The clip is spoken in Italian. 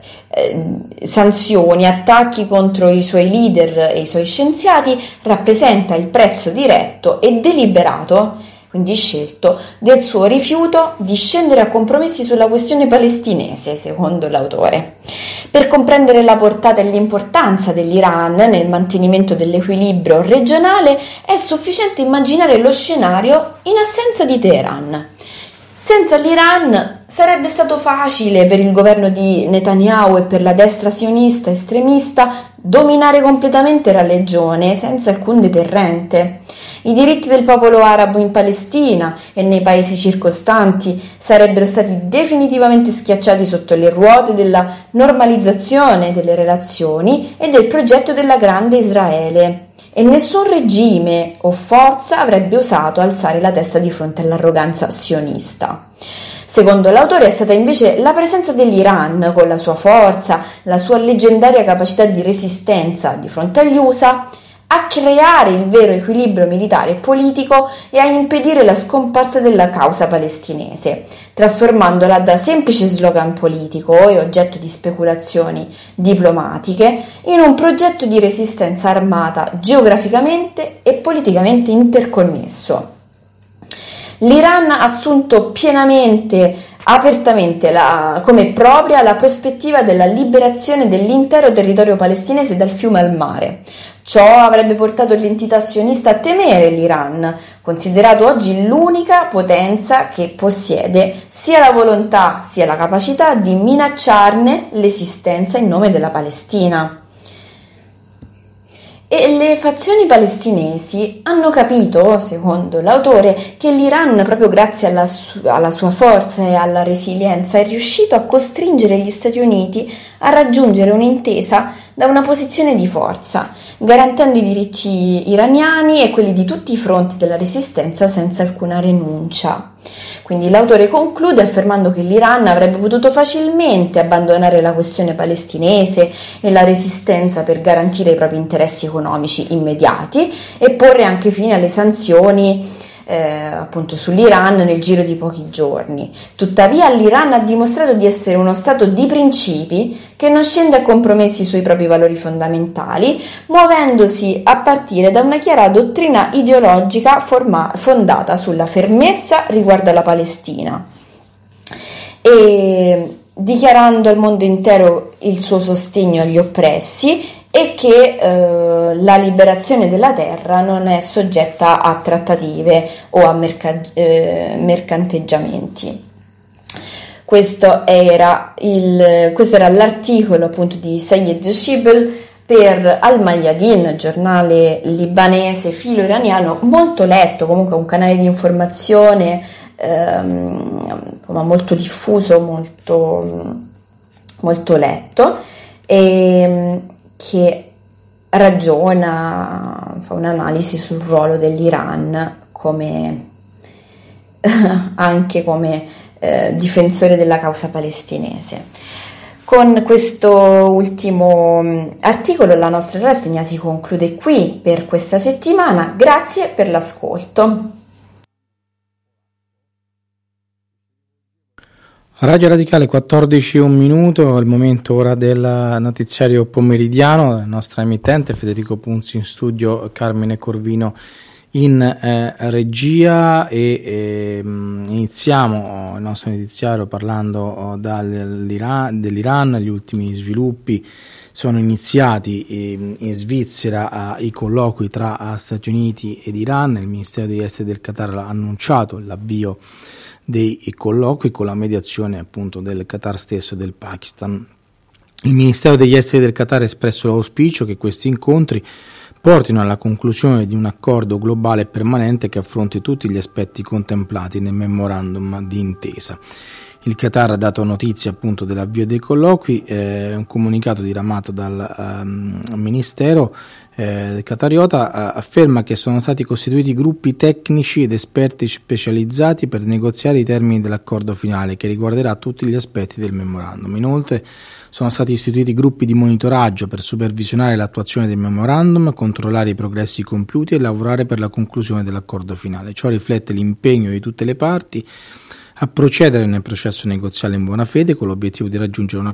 sanzioni, attacchi contro i suoi leader e i suoi scienziati rappresenta il prezzo diretto e deliberato, quindi scelto, del suo rifiuto di scendere a compromessi sulla questione palestinese, secondo l'autore. Per comprendere la portata e l'importanza dell'Iran nel mantenimento dell'equilibrio regionale è sufficiente immaginare lo scenario in assenza di Teheran. Senza l'Iran sarebbe stato facile per il governo di Netanyahu e per la destra sionista estremista dominare completamente la regione senza alcun deterrente. I diritti del popolo arabo in Palestina e nei paesi circostanti sarebbero stati definitivamente schiacciati sotto le ruote della normalizzazione delle relazioni e del progetto della grande Israele. E nessun regime o forza avrebbe osato alzare la testa di fronte all'arroganza sionista. Secondo l'autore è stata invece la presenza dell'Iran, con la sua forza, la sua leggendaria capacità di resistenza di fronte agli USA, a creare il vero equilibrio militare e politico e a impedire la scomparsa della causa palestinese, trasformandola da semplice slogan politico e oggetto di speculazioni diplomatiche in un progetto di resistenza armata geograficamente e politicamente interconnesso. L'Iran ha assunto apertamente come propria la prospettiva della liberazione dell'intero territorio palestinese dal fiume al mare. Ciò avrebbe portato l'entità sionista a temere l'Iran, considerato oggi l'unica potenza che possiede sia la volontà sia la capacità di minacciarne l'esistenza in nome della Palestina. E le fazioni palestinesi hanno capito, secondo l'autore, che l'Iran, proprio grazie alla sua forza e alla resilienza, è riuscito a costringere gli Stati Uniti a raggiungere un'intesa da una posizione di forza, garantendo i diritti iraniani e quelli di tutti i fronti della resistenza senza alcuna rinuncia. Quindi l'autore conclude affermando che l'Iran avrebbe potuto facilmente abbandonare la questione palestinese e la resistenza per garantire i propri interessi economici immediati e porre anche fine alle sanzioni appunto sull'Iran nel giro di pochi giorni. Tuttavia l'Iran ha dimostrato di essere uno Stato di principi che non scende a compromessi sui propri valori fondamentali, muovendosi a partire da una chiara dottrina ideologica fondata sulla fermezza riguardo alla Palestina e dichiarando al mondo intero il suo sostegno agli oppressi e che la liberazione della terra non è soggetta a trattative o a mercanteggiamenti. Questo era l'articolo appunto di Sayed Shibl per Al-Mayadin, giornale libanese filo-iraniano, molto letto, comunque un canale di informazione molto diffuso, molto letto, e che ragiona, fa un'analisi sul ruolo dell'Iran anche come difensore della causa palestinese. Con questo ultimo articolo la nostra rassegna si conclude qui per questa settimana. Grazie per l'ascolto. Radio Radicale 14:01, il momento ora del notiziario pomeridiano, la nostra emittente Federico Punzi in studio, Carmine Corvino in regia e iniziamo il nostro notiziario parlando dell'Iran. Gli ultimi sviluppi sono iniziati in Svizzera i colloqui tra Stati Uniti ed Iran. Il Ministero degli Esteri del Qatar ha annunciato l'avvio dei colloqui con la mediazione appunto del Qatar stesso e del Pakistan. Il Ministero degli Esteri del Qatar ha espresso l'auspicio che questi incontri portino alla conclusione di un accordo globale e permanente che affronti tutti gli aspetti contemplati nel memorandum di intesa. Il Qatar ha dato notizia appunto dell'avvio dei colloqui, un comunicato diramato dal Ministero qatariota afferma che sono stati costituiti gruppi tecnici ed esperti specializzati per negoziare i termini dell'accordo finale che riguarderà tutti gli aspetti del memorandum. Inoltre sono stati istituiti gruppi di monitoraggio per supervisionare l'attuazione del memorandum, controllare i progressi compiuti e lavorare per la conclusione dell'accordo finale. Ciò riflette l'impegno di tutte le parti a procedere nel processo negoziale in buona fede con l'obiettivo di raggiungere una